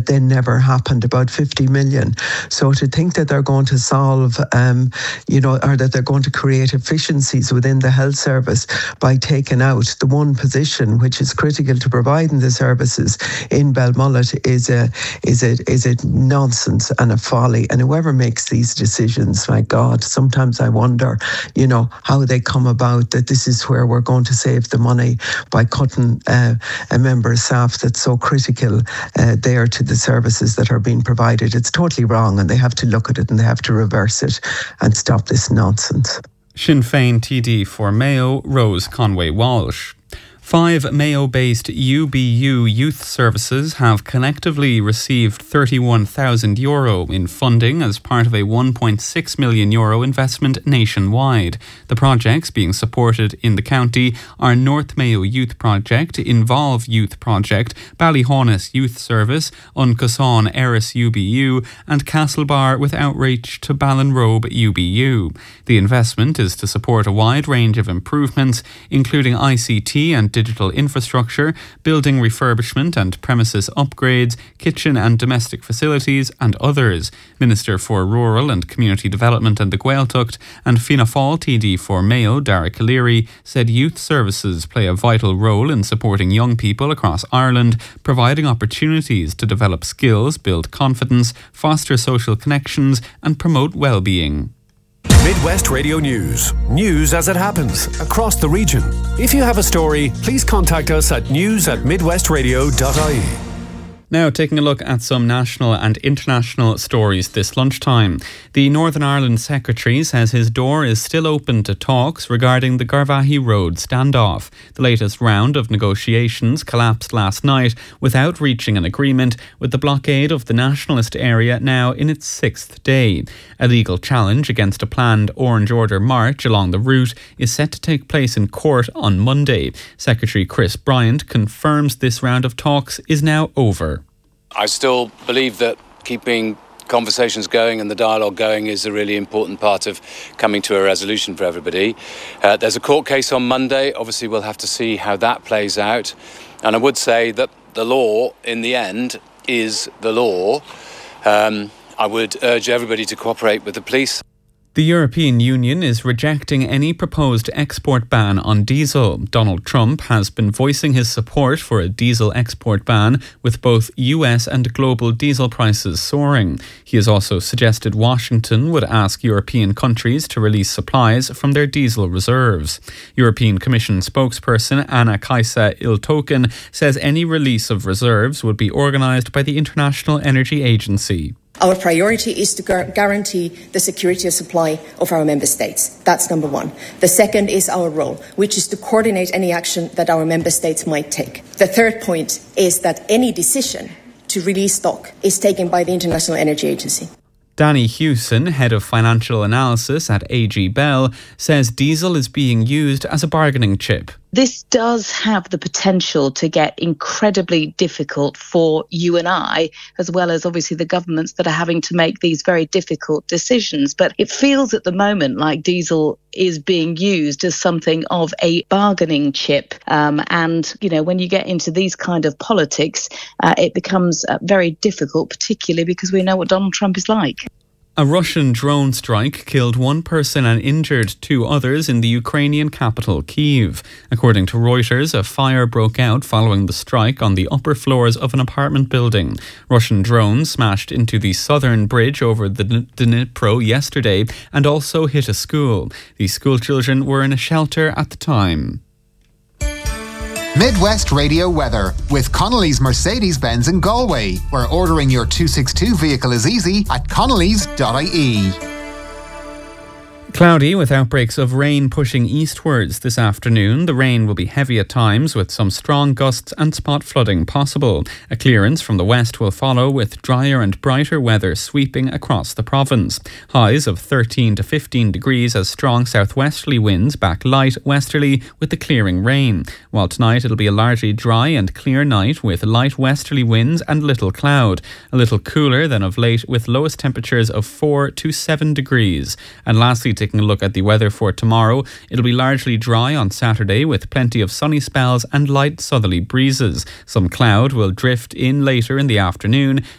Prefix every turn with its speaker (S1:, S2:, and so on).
S1: they never happened, about 50 million. So to think that they're going to solve, or that they're going to create efficiencies within the health service by taking out the one position which is critical to providing the services in Belmullet is a nonsense and a folly. And whoever makes these decisions, my God, sometimes I wonder, how they come about that this is where we're going to save the money by cutting a member of staff that's so critical there to the services that are being provided. It's totally wrong, and they have to look at it and they have to reverse it and stop this nonsense.
S2: Sinn Féin TD for Mayo, Rose Conway-Walsh. 5 Mayo-based UBU youth services have collectively received €31,000 in funding as part of a €1.6 million investment nationwide. The projects being supported in the county are North Mayo Youth Project, Involve Youth Project, Ballyhaunis Youth Service, Uncassaun Eris UBU and Castlebar with outreach to Ballinrobe UBU. The investment is to support a wide range of improvements, including ICT and digital infrastructure, building refurbishment and premises upgrades, kitchen and domestic facilities and others. Minister for Rural and Community Development and the Gaeltacht and Fianna Fáil TD for Mayo, Dara Calleary, said youth services play a vital role in supporting young people across Ireland, providing opportunities to develop skills, build confidence, foster social connections and promote well-being.
S3: Midwest Radio News. News as it happens across the region. If you have a story, please contact us at news@midwestradio.ie.
S2: Now taking a look at some national and international stories this lunchtime. The Northern Ireland Secretary says his door is still open to talks regarding the Garvaghey Road standoff. The latest round of negotiations collapsed last night without reaching an agreement, with the blockade of the nationalist area now in its 6th day. A legal challenge against a planned Orange Order march along the route is set to take place in court on Monday. Secretary Chris Bryant confirms this round of talks is now over.
S4: I still believe that keeping conversations going and the dialogue going is a really important part of coming to a resolution for everybody. There's a court case on Monday. Obviously, we'll have to see how that plays out. And I would say that the law, in the end, is the law. I would urge everybody to cooperate with the police.
S2: The European Union is rejecting any proposed export ban on diesel. Donald Trump has been voicing his support for a diesel export ban, with both US and global diesel prices soaring. He has also suggested Washington would ask European countries to release supplies from their diesel reserves. European Commission spokesperson Anna Kaisa Iltoken says any release of reserves would be organised by the International Energy Agency.
S5: Our priority is to guarantee the security of supply of our member states. That's number one. The second is our role, which is to coordinate any action that our member states might take. The third point is that any decision to release stock is taken by the International Energy Agency.
S2: Danny Hewson, head of financial analysis at AG Bell, says diesel is being used as a bargaining chip.
S6: This does have the potential to get incredibly difficult for you and I, as well as obviously the governments that are having to make these very difficult decisions. But it feels at the moment like diesel is being used as something of a bargaining chip. And, when you get into these kind of politics, it becomes very difficult, particularly because we know what Donald Trump is like.
S2: A Russian drone strike killed one person and injured 2 others in the Ukrainian capital, Kyiv. According to Reuters, a fire broke out following the strike on the upper floors of an apartment building. Russian drones smashed into the southern bridge over the Dnipro yesterday and also hit a school. The school children were in a shelter at the time.
S7: Midwest Radio weather with Connolly's Mercedes-Benz in Galway, where ordering your 262 vehicle is easy at connolly's.ie.
S2: Cloudy with outbreaks of rain pushing eastwards this afternoon. The rain will be heavy at times with some strong gusts and spot flooding possible. A clearance from the west will follow with drier and brighter weather sweeping across the province. Highs of 13 to 15 degrees as strong southwesterly winds back light westerly with the clearing rain. While tonight it'll be a largely dry and clear night with light westerly winds and little cloud. A little cooler than of late with lowest temperatures of 4 to 7 degrees. And lastly, taking a look at the weather for tomorrow, it'll be largely dry on Saturday with plenty of sunny spells and light southerly breezes. Some cloud will drift in later in the afternoon.